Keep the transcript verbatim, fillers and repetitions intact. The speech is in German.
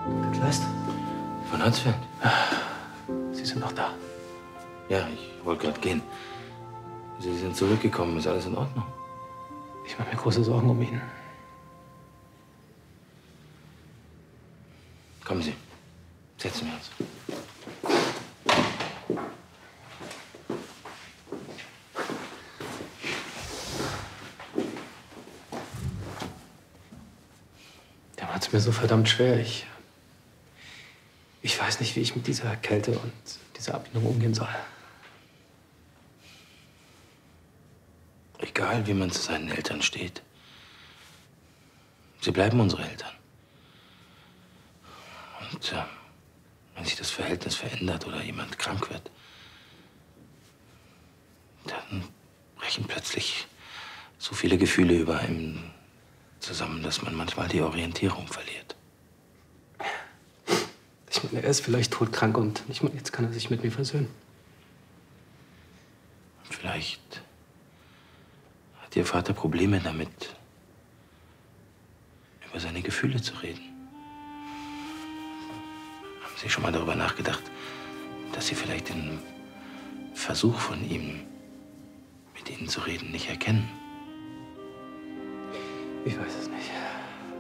Das lässt. Von Hansfeld? Sie sind noch da. Ja, ich wollte gerade gehen. Sie sind zurückgekommen. Ist alles in Ordnung? Ich mache mir große Sorgen um ihn. Kommen Sie. Setzen wir uns. Der macht es mir so verdammt schwer. Ich, ich weiß nicht, wie ich mit dieser Kälte und dieser Ablehnung umgehen soll. Egal, wie man zu seinen Eltern steht. Sie bleiben unsere Eltern. Und äh, wenn sich das Verhältnis verändert oder jemand krank wird, dann brechen plötzlich so viele Gefühle über einem zusammen, dass man manchmal die Orientierung verliert. Ich meine, er ist vielleicht todkrank und ich meine, jetzt kann er sich mit mir versöhnen. Vielleicht hat Ihr Vater Probleme damit, über seine Gefühle zu reden. Haben Sie schon mal darüber nachgedacht, dass Sie vielleicht den Versuch von ihm, mit Ihnen zu reden, nicht erkennen? Ich weiß es nicht.